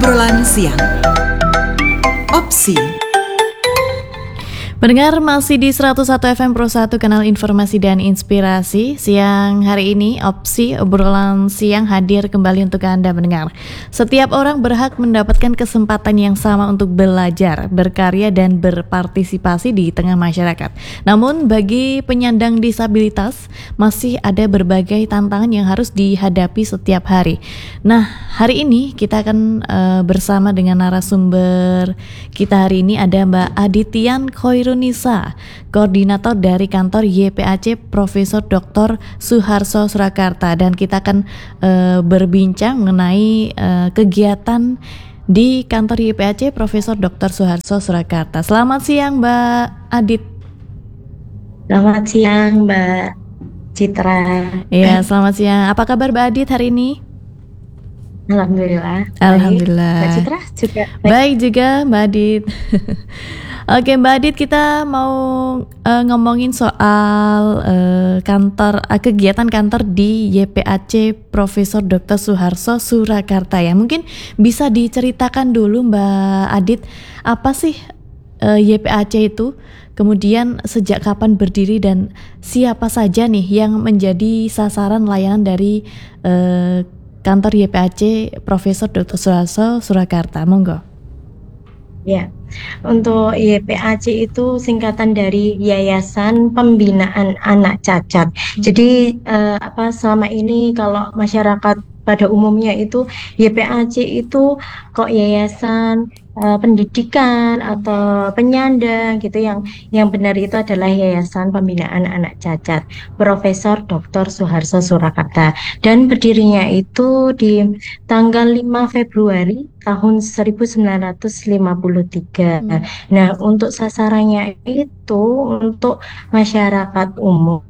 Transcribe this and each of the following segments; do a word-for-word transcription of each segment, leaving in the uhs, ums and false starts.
Obrolan siang. Opsi. Pendengar masih di seratus satu F M Pro satu, kanal informasi dan inspirasi. Siang hari ini Opsi obrolan siang hadir kembali untuk Anda mendengar. Setiap orang berhak mendapatkan kesempatan yang sama untuk belajar, berkarya dan berpartisipasi di tengah masyarakat. Namun bagi penyandang disabilitas masih ada berbagai tantangan yang harus dihadapi setiap hari. Nah, hari ini kita akan uh, bersama dengan narasumber kita hari ini ada Mbak Adityan Khoirunisa, koordinator dari kantor Y P A C Profesor Doktor Suharso Surakarta, dan kita akan uh, berbincang mengenai uh, kegiatan di kantor Y P A C Profesor Doktor Suharso Surakarta. Selamat siang Mbak Adit. Selamat siang Mbak Citra. Iya, selamat siang. Apa kabar Mbak Adit hari ini? Alhamdulillah. Alhamdulillah. Mbak Citra juga baik, baik juga Mbak Adit. Oke Mbak Adit, kita mau uh, ngomongin soal uh, kantor uh, kegiatan kantor di Y P A C Profesor Doktor Suharso Surakarta ya. Mungkin bisa diceritakan dulu Mbak Adit, apa sih uh, Y P A C itu? Kemudian sejak kapan berdiri dan siapa saja nih yang menjadi sasaran layanan dari uh, kantor Y P A C Profesor Doktor Suharso Surakarta? Monggo. Ya, untuk Y P A C itu singkatan dari Yayasan Pembinaan Anak Cacat. Hmm. Jadi eh, apa selama ini kalau masyarakat pada umumnya itu Y P A C itu kok yayasan uh, pendidikan atau penyandang gitu, yang yang benar itu adalah Yayasan Pembinaan Anak Cacat Profesor Doktor Suharso Surakarta, dan berdirinya itu di tanggal lima Februari tahun seribu sembilan ratus lima puluh tiga. Hmm. Nah, untuk sasarannya itu untuk masyarakat umum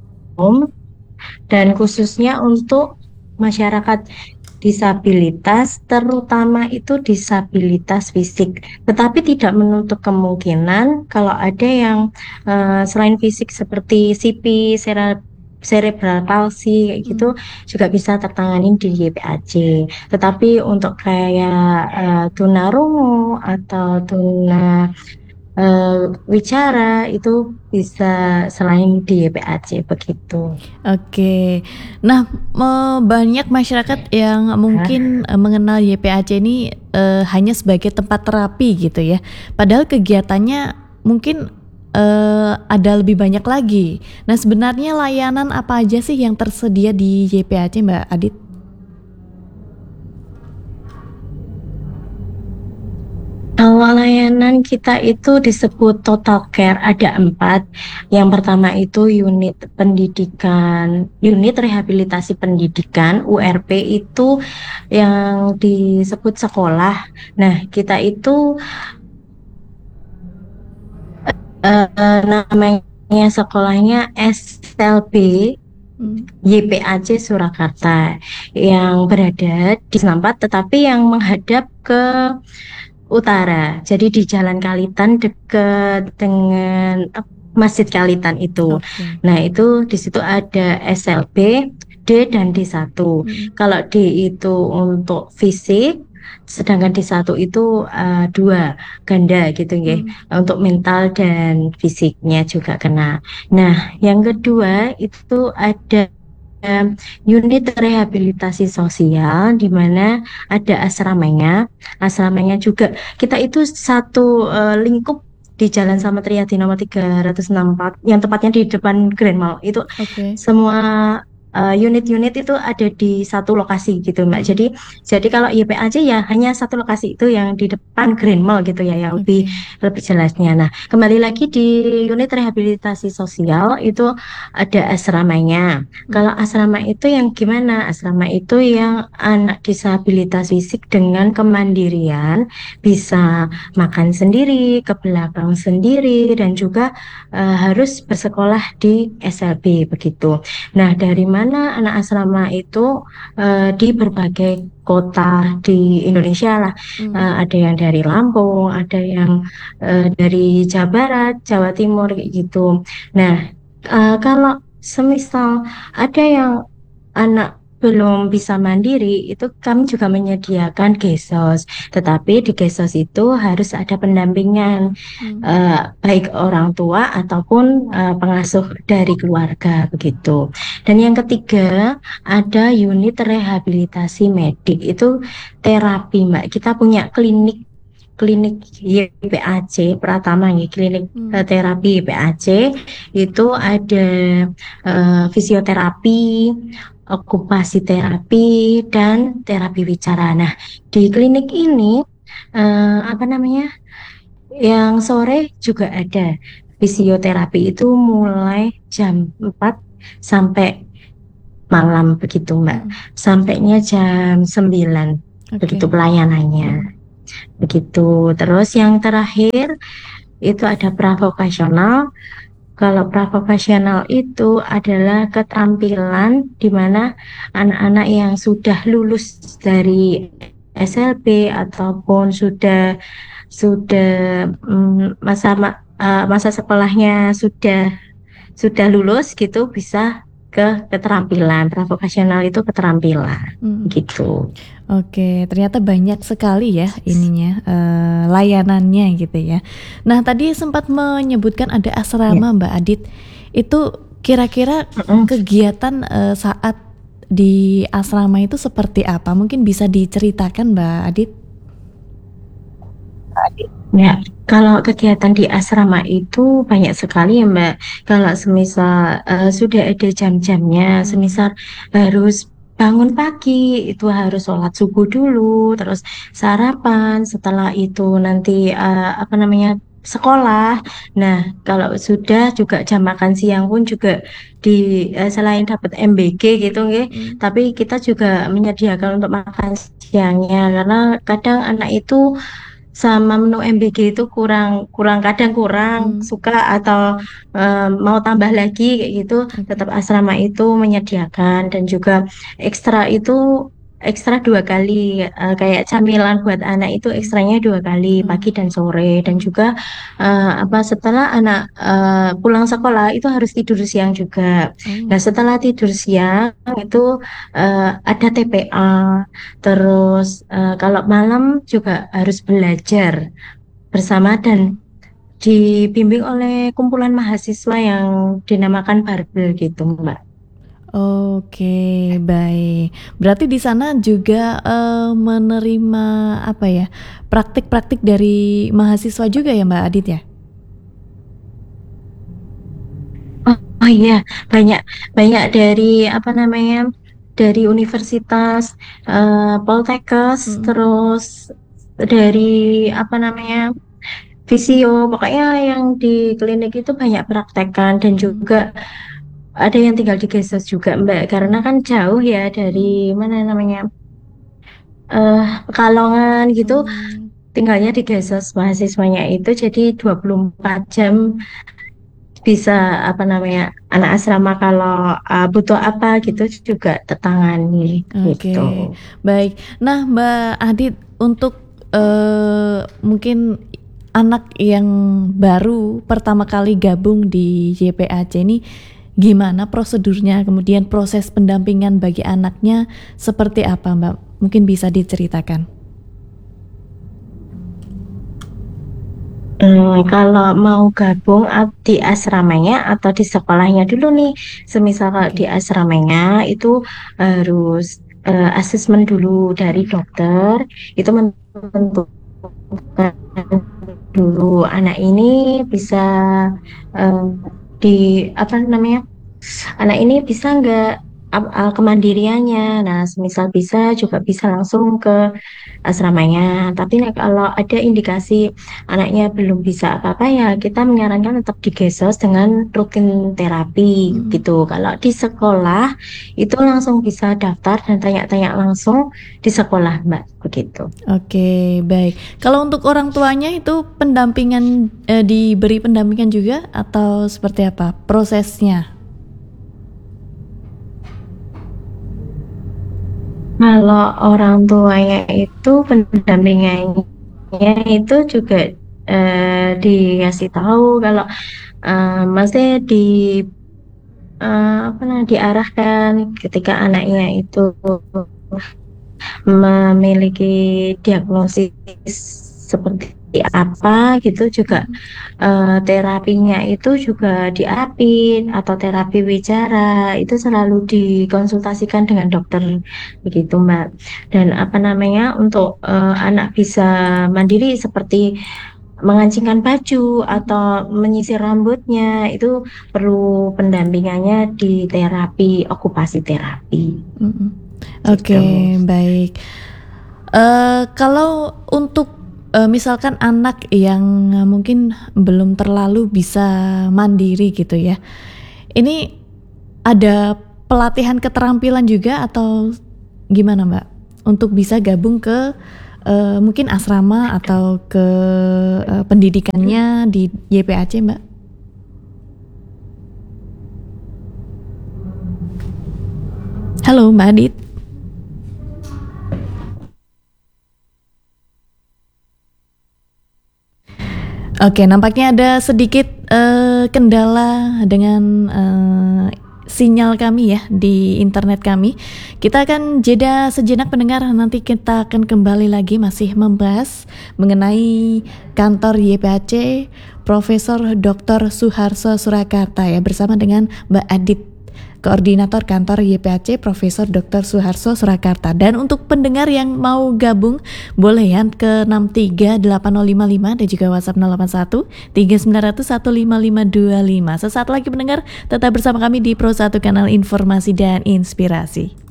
dan khususnya untuk masyarakat disabilitas, terutama itu disabilitas fisik, tetapi tidak menutup kemungkinan kalau ada yang uh, selain fisik seperti C P, cerebral palsy kayak gitu, hmm. juga bisa tertangani di Y P A C. Tetapi untuk kayak uh, tunarungu atau tuna Uh, wicara itu bisa selain di Y P A C begitu. Oke, nah banyak masyarakat yang mungkin Hah? mengenal Y P A C ini uh, hanya sebagai tempat terapi gitu ya. Padahal kegiatannya mungkin uh, ada lebih banyak lagi. Nah, sebenarnya layanan apa aja sih yang tersedia di Y P A C, Mbak Adit? Kalau layanan kita itu disebut total care, ada empat. Yang pertama itu unit pendidikan, unit rehabilitasi pendidikan U R P, itu yang disebut sekolah. Nah, kita itu uh, namanya sekolahnya S L B Y P A C Surakarta, yang berada di Senapat tetapi yang menghadap ke utara, jadi di Jalan Kalitan dekat dengan Masjid Kalitan itu. Okay. Nah, itu di situ ada S L B, D dan D satu. Hmm. Kalau D itu untuk fisik, sedangkan D satu itu uh, dua ganda gitu ya. Hmm. Untuk mental dan fisiknya juga kena. Nah, yang kedua itu ada unit rehabilitasi sosial, di mana ada asramanya. Asramanya juga kita itu satu uh, lingkup di Jalan Samatria di nomor tiga ratus enam puluh empat, yang tepatnya di depan Grand Mall itu. Okay. Semua uh, unit-unit itu ada di satu lokasi gitu Mbak. Jadi jadi kalau Y P A C ya hanya satu lokasi itu yang di depan Grand Mall gitu ya, yang okay. lebih lebih jelasnya. Nah, kembali lagi di unit rehabilitasi sosial itu ada asramanya. Hmm. Kalau asrama itu yang gimana? Asrama itu yang anak disabilitas fisik dengan kemandirian, bisa makan sendiri, ke belakang sendiri, dan juga uh, harus bersekolah di S L B begitu. Nah, dari mana anak asrama itu uh, di berbagai kota di Indonesia lah. Hmm. Uh, ada yang dari Lampung, ada yang uh, dari Jawa Barat, Jawa Timur gitu. Nah, uh, kalau semisal ada yang anak belum bisa mandiri, itu kami juga menyediakan gesos. Tetapi di gesos itu harus ada pendampingan, Hmm. eh, baik orang tua ataupun eh, pengasuh dari keluarga begitu. Dan yang ketiga ada unit rehabilitasi medik, itu terapi Mbak. Kita punya klinik klinik Y P A C Pratama ya, klinik eh, Hmm. terapi Y P A C itu ada eh, fisioterapi, okupasi terapi, dan terapi bicara. Nah, di klinik ini eh, apa namanya? Yang sore juga ada fisioterapi itu mulai jam empat sampai malam begitu, Mbak. Hmm. Sampainya jam sembilan begitu Oke. pelayanannya. Hmm. Begitu. Terus yang terakhir itu ada pravokasional. Kalau pravokasional itu adalah keterampilan di mana anak-anak yang sudah lulus dari S L B ataupun sudah sudah mm, masa ma- eh, masa sekolahnya sudah sudah lulus gitu bisa ke keterampilan. Pravokasional itu keterampilan Hmm. gitu. Oke, ternyata banyak sekali ya ininya eh, layanannya gitu ya. Nah, tadi sempat menyebutkan ada Ya. asrama Mbak Adit. Itu kira-kira Mm-mm. kegiatan eh, saat di asrama itu seperti apa? Mungkin bisa diceritakan Mbak Adit? Ya, kalau kegiatan di asrama itu banyak sekali ya Mbak. Kalau semisal eh, sudah ada jam-jamnya, Hmm. semisal harus bangun pagi, itu harus sholat subuh dulu, terus sarapan, setelah itu nanti eh, apa namanya sekolah. Nah, kalau sudah juga jam makan siang pun juga di eh, selain dapat M B G gitu, nggih, Hmm. tapi kita juga menyediakan untuk makan siangnya karena kadang anak itu sama menu M B G itu kurang kurang kadang kurang Hmm. suka atau eh, mau tambah lagi kayak gitu, tetap Oke. asrama itu menyediakan dan juga ekstra itu ekstra dua kali, eh, kayak camilan buat anak itu Hmm. ekstranya dua kali pagi Hmm. dan sore dan Hmm. juga eh, apa setelah anak eh, pulang sekolah itu harus tidur siang juga. Oh. Nah setelah tidur siang itu eh, ada T P A. Terus eh, kalau malam juga harus belajar bersama dan Hmm. dibimbing oleh kumpulan mahasiswa yang dinamakan Barbel gitu, Mbak. Oke, baik. Berarti di sana juga eh, menerima apa ya? Praktik-praktik dari mahasiswa juga ya Mbak Adit ya? Oh, oh iya, banyak banyak dari apa namanya? Dari universitas eh, Poltekkes, Hmm. terus dari apa namanya? Visio, pokoknya yang di klinik itu banyak praktekan dan Hmm. juga ada yang tinggal di Gesos juga, Mbak, karena Hmm. kan jauh ya dari Hmm. mana namanya eh Pekalongan gitu, Hmm. tinggalnya di Gesos mahasiswanya itu, jadi dua puluh empat jam bisa apa namanya anak asrama kalau uh, butuh apa gitu Hmm. juga tertangani gitu. Oke, baik. Nah, Mbak Adit, untuk eh, mungkin anak yang baru pertama kali gabung di Y P A C ini, gimana prosedurnya? Kemudian proses pendampingan bagi anaknya seperti apa, Mbak? Mungkin bisa diceritakan. Hmm, kalau mau gabung ap- di asramanya atau di sekolahnya dulu nih, semisal kalau di Oke. asramanya itu harus eh, asesmen dulu dari Hmm. dokter, itu menentukan dulu anak ini bisa eh, di apa namanya anak ini bisa nggak ap- uh, kemandiriannya. Nah, semisal bisa juga bisa langsung ke asramanya. Tapi nah, kalau ada indikasi anaknya belum bisa apa-apa ya kita menyarankan tetap digesos dengan rutin terapi Hmm. gitu. Kalau di sekolah itu langsung bisa daftar dan tanya-tanya langsung di sekolah, Mbak, begitu. Oke, baik. Kalau untuk orang tuanya itu pendampingan eh, diberi pendampingan juga atau seperti apa prosesnya? Kalau orang tuanya itu pendampingannya itu juga eh, dikasih tahu kalau eh, maksudnya di eh, apa namanya diarahkan ketika anaknya itu memiliki diagnosis seperti apa gitu juga, eh, terapinya itu juga diarapin atau terapi bicara itu selalu dikonsultasikan dengan dokter begitu Mbak. Dan apa namanya untuk eh, anak bisa mandiri seperti mengancingkan baju atau menyisir rambutnya itu perlu pendampingannya di terapi okupasi terapi Mm-mm. Oke, gitu. baik. Eh, kalau untuk eh, misalkan anak yang eh, mungkin belum terlalu bisa mandiri gitu ya, ini ada pelatihan keterampilan juga atau gimana Mbak? Untuk bisa gabung ke eh, mungkin asrama atau ke eh, pendidikannya di Y P A C Mbak? Halo Mbak Adit. Oke, nampaknya ada sedikit eh, kendala dengan eh, sinyal kami ya di internet kami. Kita akan jeda sejenak pendengar, nanti kita akan kembali lagi masih membahas mengenai kantor Y P A C Profesor doktor Suharso Surakarta ya, bersama dengan Mbak Adit, Koordinator Kantor Y P A C Profesor doktor Suharso Surakarta. Dan untuk pendengar yang mau gabung boleh ya ke enam tiga delapan nol lima lima dan juga WhatsApp nol delapan satu tiga sembilan nol nol satu lima lima dua lima. Sesaat lagi pendengar tetap bersama kami di Pro satu Kanal Informasi dan Inspirasi.